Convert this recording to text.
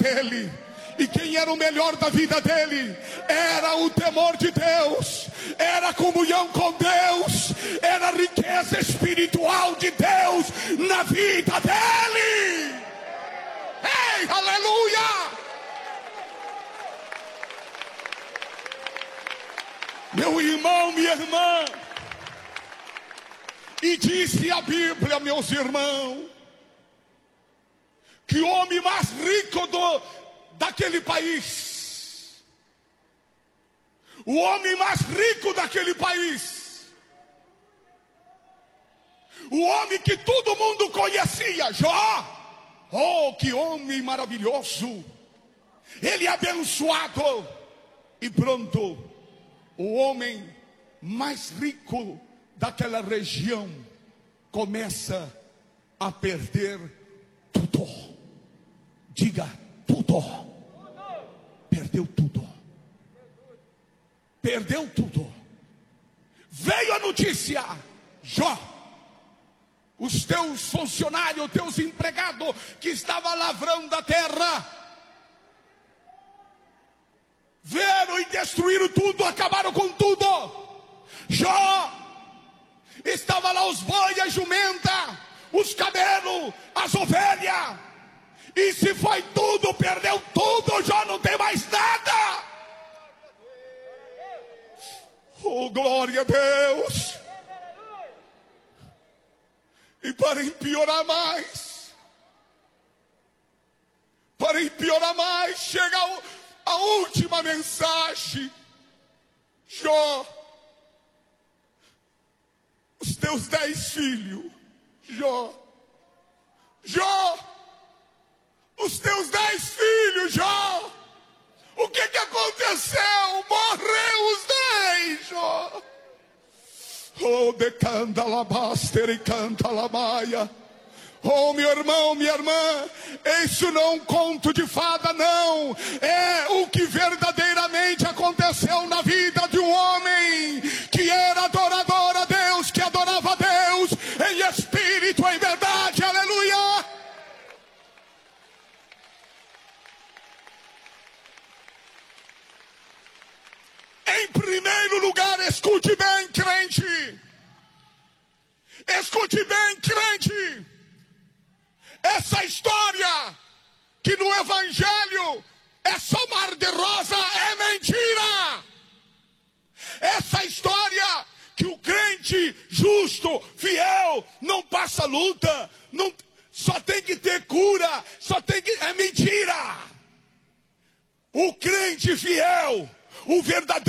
dele. E quem era o melhor da vida dele? Era o temor de Deus, era a comunhão com Deus, era a riqueza espiritual de Deus na vida dele. Ei, aleluia! Meu irmão, minha irmã, e disse a Bíblia, meus irmãos, que o homem mais rico daquele país, o homem mais rico daquele país, o homem que todo mundo conhecia, Jó, oh, que homem maravilhoso, ele abençoado, e pronto, o homem mais rico daquela região começa a perder tudo. Diga, tudo. Perdeu tudo. Perdeu tudo. Veio a notícia: Jó, os teus funcionários, os teus empregados que estavam lavrando a terra, vieram e destruíram tudo, acabaram com tudo. Jó, estava lá os bois, a jumenta, os camelos, as ovelhas, e se foi tudo, perdeu tudo, Jó não tem mais nada. Oh, glória a Deus. E para empeorar mais, chega a última mensagem: Jó, os teus 10 filhos, Jó, os teus 10 filhos, Jó, o que aconteceu? Morreu os 10, Jó. Oh, decanta labaster e canta lamaia. Oh, meu irmão, minha irmã, isso não é um conto de fada, não. É o que verdadeiramente aconteceu na vida de um homem que era adorador a Deus, que adorava a Deus em espírito, em verdade, aleluia. Em primeiro lugar, escute bem, crente. Escute bem, crente. Essa história que no Evangelho é só mar de rosa é mentira. Essa história que o crente justo, fiel, não passa luta, não, só tem que ter cura, é mentira. O crente fiel, o verdadeiro